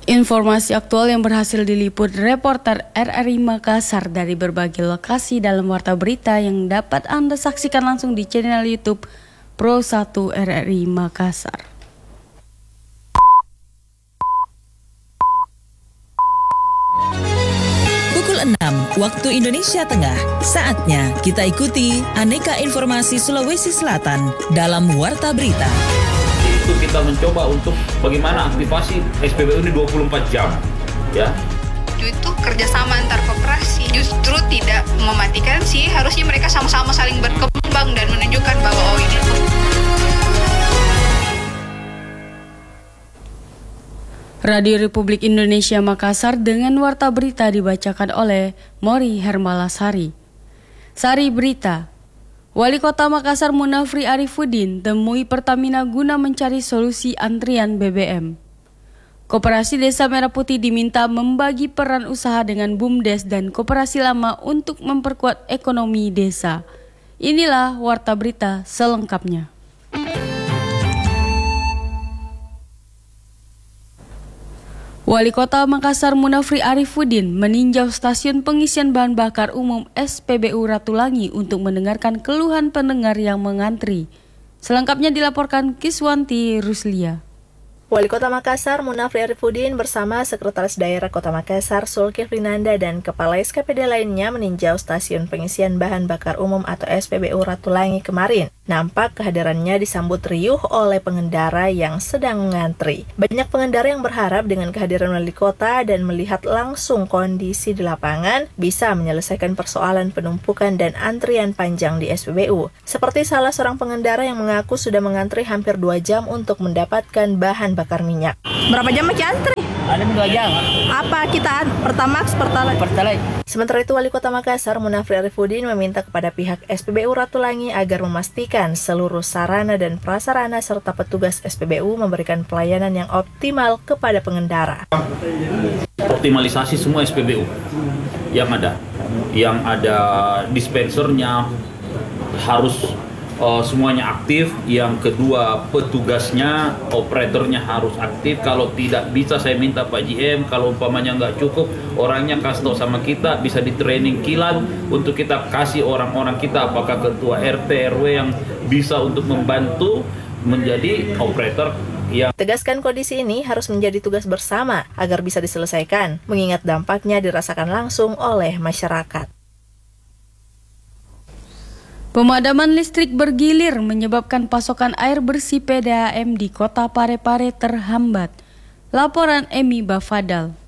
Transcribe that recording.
Informasi aktual yang berhasil diliput reporter RRI Makassar dari berbagai lokasi dalam warta berita yang dapat Anda saksikan langsung di channel YouTube Pro 1 RRI Makassar. Pukul 6 waktu Indonesia Tengah, saatnya kita ikuti aneka informasi Sulawesi Selatan dalam Warta Berita. Itu kita mencoba untuk bagaimana aktivasi SPBU ini 24 jam, ya. Itu kerjasama antar koperasi justru tidak mematikan sih, harusnya mereka sama-sama saling berkembang dan menunjukkan bahwa ini. Radio Republik Indonesia Makassar dengan warta berita dibacakan oleh Mori Hermalasari. Sari berita. Wali Kota Makassar Munafri Arifuddin temui Pertamina guna mencari solusi antrian BBM. Koperasi Desa Merah Putih diminta membagi peran usaha dengan BUMDes dan koperasi lama untuk memperkuat ekonomi desa. Inilah warta berita selengkapnya. Wali Kota Makassar Munafri Arifuddin meninjau stasiun pengisian bahan bakar umum SPBU Ratulangi untuk mendengarkan keluhan pendengar yang mengantri. Selengkapnya dilaporkan Kiswanti Ruslia. Wali Kota Makassar Munafri Arifuddin bersama Sekretaris Daerah Kota Makassar Zulkifli Nanda dan Kepala SKPD lainnya meninjau stasiun pengisian bahan bakar umum atau SPBU Ratulangi kemarin. Nampak kehadirannya disambut riuh oleh pengendara yang sedang mengantri. Banyak pengendara yang berharap dengan kehadiran wali kota dan melihat langsung kondisi di lapangan bisa menyelesaikan persoalan penumpukan dan antrian panjang di SPBU. Seperti salah seorang pengendara yang mengaku sudah mengantri hampir 2 jam untuk mendapatkan bahan bakar minyak. Berapa jam masih antri? Ada 2 jam. Apa kita Pertamax, Pertalite? Sementara itu Wali Kota Makassar Munafri Arifuddin meminta kepada pihak SPBU Ratulangi agar memastikan seluruh sarana dan prasarana serta petugas SPBU memberikan pelayanan yang optimal kepada pengendara. Optimalisasi semua SPBU yang ada dispensernya harus semuanya aktif. Yang kedua, petugasnya, operatornya harus aktif. Kalau tidak bisa, saya minta Pak GM, kalau umpamanya nggak cukup, orangnya kasih tahu sama kita, bisa di training kilat untuk kita kasih orang-orang kita, apakah ketua RT, RW yang bisa untuk membantu menjadi operator. Tegaskan kondisi ini harus menjadi tugas bersama agar bisa diselesaikan, mengingat dampaknya dirasakan langsung oleh masyarakat. Pemadaman listrik bergilir menyebabkan pasokan air bersih PDAM di Kota Parepare terhambat. Laporan Emi Bafadal.